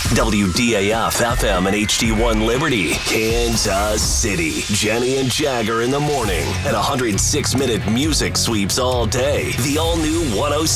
WDAF FM and HD1 Liberty, Kansas City. Jenny and Jagger in the morning and 106-minute music sweeps all day. The all-new 106.